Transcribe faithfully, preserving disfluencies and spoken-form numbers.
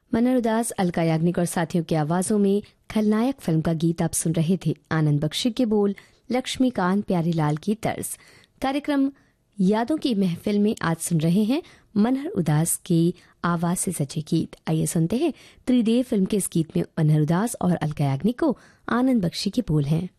मनहर उदास, अलका याग्निक और साथियों की आवाजों में खलनायक फिल्म का गीत आप सुन रहे थे। आनंद बख्शी के बोल, लक्ष्मीकांत प्यारीलाल की तर्ज। कार्यक्रम यादों की महफिल में आज सुन रहे हैं मनहर उदास की आवाज से सजे गीत। आइए सुनते हैं त्रिदेव फिल्म के इस गीत में मनहर उदास और अलका याग्निक को आनंद बख्शी के बोल हैं।